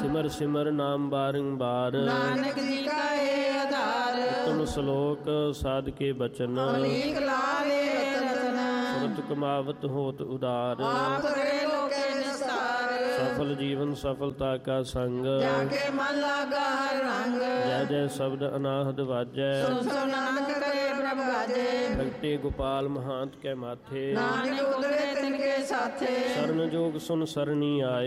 ਸਿਮਰ ਸਿਮਰ ਨਾਮ ਬਾਰੰਬਾਰ, ਨਾਨਕ ਜੀ ਕਾ ਇਹ ਆਧਾਰ। ਤੁਮ ਸ਼ਲੋਕ ਸਾਧ ਕੇ ਬਚਨ, ਅਲੀਕ ਲਾਵੇ ਰਤਨ, ਸੁਰਤ ਕਮਾਵਤ ਹੋਤ ਉਦਾਰ। ਆਪ ਕਰੇ ਲੋਕੇ ਨਿਸਤਾਰ, ਸਫਲ ਜੀਵਨ ਸਫਲਤਾ ਕਾ ਸੰਗ, ਜਾ ਕੇ ਮਨ ਲਾਗਾ ਹਰ ਰੰਗ। ਜੈ ਜੈ ਸ਼ਬਦ ਅਨਾਹਦ ਵਾਜੈ, ਸੁਨ ਸੁਨ ਨਾਨਕ ਕਰੇ ਪ੍ਰਭ ਗਾਜੇ। ਪ੍ਰਗਟੇ ਗੋਪਾਲ ਮਹਾਂਤ ਕੈ ਮਾਥੇ, ਨਾਨਕ ਉਦਰੇ ਤਿਨਕੇ ਸਾਥੇ, ਸਰਨ ਜੋਗ ਸੁਨ ਸਰਣੀ ਆਏ।